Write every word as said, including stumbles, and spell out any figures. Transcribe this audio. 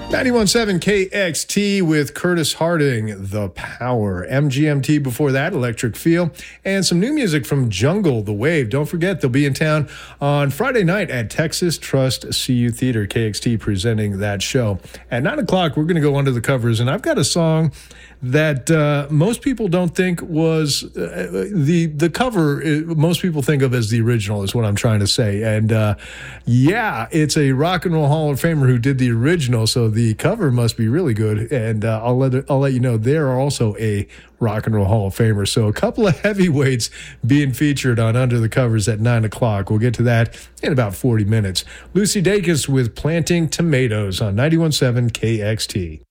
ninety-one point seven K X T with Curtis Harding, The Power. M G M T before that, Electric Feel. And some new music from Jungle, The Wave. Don't forget, they'll be in town on Friday night at Texas Trust C U Theater. K X T presenting that show. At nine o'clock, we're going to go under the covers, and I've got a song that uh, most people don't think was uh, the the cover. Uh, most people think of as the original is what I'm trying to say. And uh, yeah, it's a Rock and Roll Hall of Famer who did the original, so the cover must be really good. And uh, I'll let it, I'll let you know they are also a Rock and Roll Hall of Famer. So a couple of heavyweights being featured on Under the Covers at nine o'clock. We'll get to that in about forty minutes. Lucy Dacus with Planting Tomatoes on ninety-one point seven K X T.